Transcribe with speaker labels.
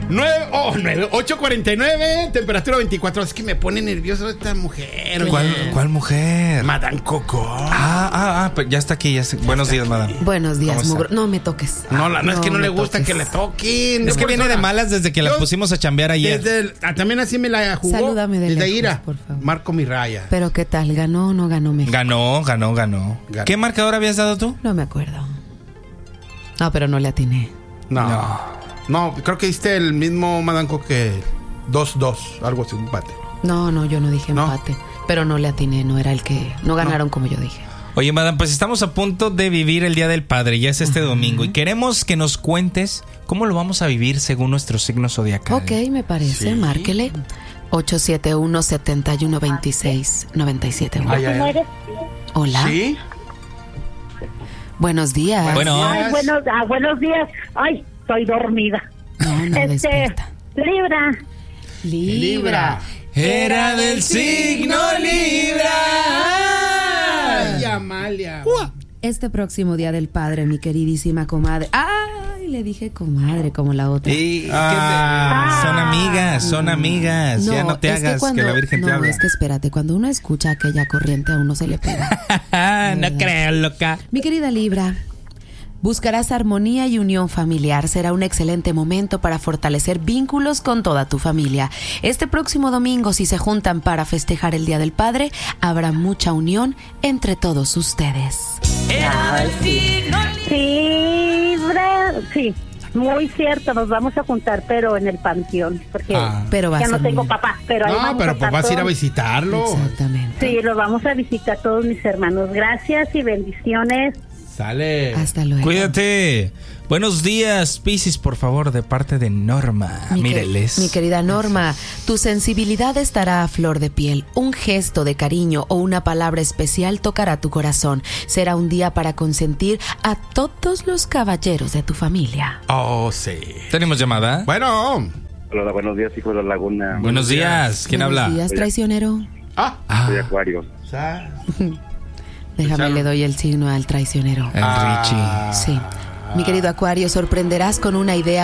Speaker 1: 8:49, temperatura 24. Es que me pone nervioso esta mujer.
Speaker 2: ¿Cuál mujer?
Speaker 1: Madame Coco.
Speaker 2: Pues ya está aquí. Buenos días, madame.
Speaker 3: Buenos días, mugro. No me toques.
Speaker 1: No, es que no le gusta que le toquen.
Speaker 2: Es que viene de malas desde que la pusimos a chambear ayer.
Speaker 1: También así me la jugó.
Speaker 3: Salúdame de
Speaker 1: desde
Speaker 3: lejos,
Speaker 1: Ira.
Speaker 3: por favor.
Speaker 1: Marco mi raya.
Speaker 3: Pero ¿qué tal? ¿Ganó o no ganó México?
Speaker 2: Ganó. ¿Qué marcador habías dado tú?
Speaker 3: No me acuerdo. No, pero no le atiné.
Speaker 1: No, creo que diste el mismo Madame Coco que 2-2, algo así, un empate.
Speaker 3: No, yo no dije empate. Pero no le atiné, no era el que... No ganaron como yo dije.
Speaker 2: Oye, madame, pues estamos a punto de vivir el Día del Padre, ya es este domingo, y queremos que nos cuentes cómo lo vamos a vivir según nuestro signo zodiacal.
Speaker 3: Ok, me parece, sí. Márquele. 871-7126-971. Hola.
Speaker 1: ¿Sí?
Speaker 3: Buenos días.
Speaker 4: Buenos días. Ay, estoy dormida.
Speaker 3: No, despierta.
Speaker 4: Libra.
Speaker 2: Era del signo Libra.
Speaker 1: Ay, Amalia.
Speaker 3: Este próximo Día del Padre, mi queridísima comadre. ¡Ay! Le dije comadre como la otra.
Speaker 2: Son amigas. No, ya no te hagas que la Virgen te habla.
Speaker 3: No, es que espérate, cuando uno escucha aquella corriente a uno se le pega.
Speaker 2: No creo, loca.
Speaker 3: Mi querida Libra, buscarás armonía y unión familiar. Será un excelente momento para fortalecer vínculos con toda tu familia. Este próximo domingo, si se juntan para festejar el Día del Padre, habrá mucha unión entre todos ustedes.
Speaker 4: Sí, muy cierto. Nos vamos a juntar, pero en el panteón, porque
Speaker 3: pero
Speaker 4: ya no tengo papá. Pero
Speaker 1: vas a ir a visitarlo.
Speaker 3: Exactamente.
Speaker 4: Sí, los vamos a visitar todos mis hermanos. Gracias y bendiciones.
Speaker 1: Sale.
Speaker 3: Hasta luego.
Speaker 2: Cuídate. Buenos días, Piscis, por favor, de parte de Norma. Míreles.
Speaker 3: Mi querida Norma, tu sensibilidad estará a flor de piel. Un gesto de cariño o una palabra especial tocará tu corazón. Será un día para consentir a todos los caballeros de tu familia.
Speaker 1: Oh, sí.
Speaker 2: ¿Tenemos llamada?
Speaker 1: Bueno.
Speaker 5: Hola, buenos días, hijo de la laguna.
Speaker 2: Buenos días. ¿Quién habla?
Speaker 3: Buenos días, traicionero.
Speaker 5: Soy Acuario.
Speaker 3: Déjame, le doy el signo al traicionero.
Speaker 2: El Richie.
Speaker 3: Sí. Mi querido Acuario, sorprenderás con una idea